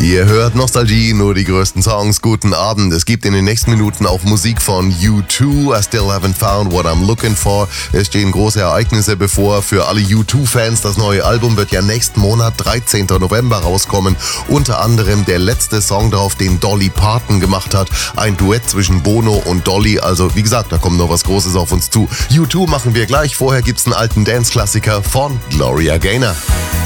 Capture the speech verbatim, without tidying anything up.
Ihr hört Nostalgie, nur die größten Songs. Guten Abend. Es gibt in den nächsten Minuten auch Musik von U zwei. I still haven't found what I'm looking for. Es stehen große Ereignisse bevor für alle U zwei Fans. Das neue Album wird ja nächsten Monat, dreizehnten November, rauskommen. Unter anderem der letzte Song drauf, den Dolly Parton gemacht hat. Ein Duett zwischen Bono und Dolly. Also wie gesagt, da kommt noch was Großes auf uns zu. U zwei machen wir gleich. Vorher gibt's einen alten Dance-Klassiker von Gloria Gaynor.